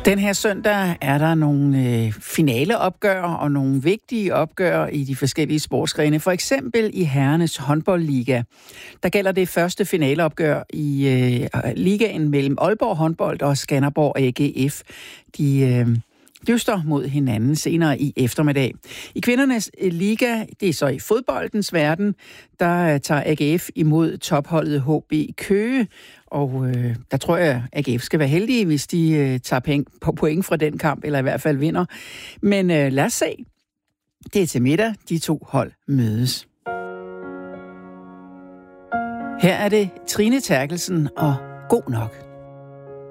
Den her søndag er der nogle finaleopgør og nogle vigtige opgør i de forskellige sportsgrene. For eksempel i herrenes håndboldliga. Der gælder det første finaleopgør i ligaen mellem Aalborg Håndbold og Skanderborg AGF. De dyster mod hinanden senere i eftermiddag. I kvindernes liga, det er så i fodboldens verden, der tager AGF imod topholdet HB Køge. Og der tror jeg, at AGF skal være heldige, hvis de tager point fra den kamp, eller i hvert fald vinder. Men lad os se. Det er til middag, de to hold mødes. Her er det Trine Terkelsen og God nok.